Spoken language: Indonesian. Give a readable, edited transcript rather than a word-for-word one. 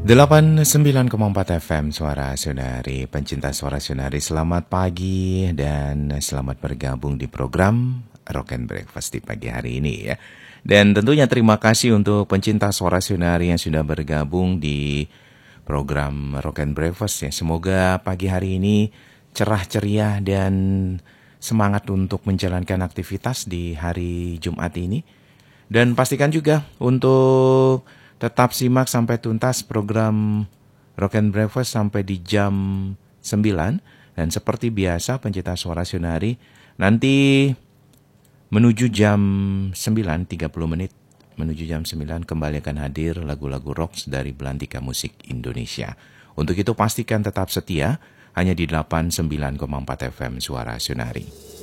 89,4 FM Suara Sonari, pencinta Suara Sonari, selamat pagi dan selamat bergabung di program Rock and Breakfast di pagi hari ini ya. Dan tentunya terima kasih untuk pencinta Suara Sonari yang sudah bergabung di program Rock and Breakfast ya. Semoga pagi hari ini cerah ceria dan semangat untuk menjalankan aktivitas di hari Jumat ini. Dan pastikan juga untuk tetap simak sampai tuntas program Rock and Breakfast sampai di jam 9. Dan seperti biasa pencinta Suara Sonari, nanti menuju jam 9.30 menit, menuju jam 9 kembali akan hadir lagu-lagu rock dari Belantika Musik Indonesia. Untuk itu pastikan tetap setia hanya di 89,4 FM Suara Sonari.